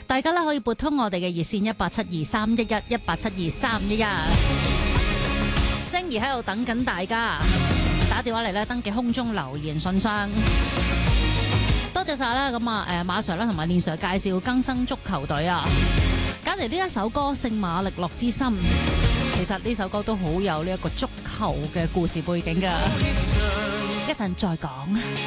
大家咧可以撥通我哋嘅熱線1872311，1872311。星兒喺度等緊大家打電話嚟咧，登記空中留言信箱。多謝晒啦，咁啊馬 Sir 啦同埋練 Sir 介紹更生足球隊啊，揀嚟呢一首歌《聖馬力諾之心》，其實呢首歌都好有呢一個足球嘅故事背景㗎，一陣再講。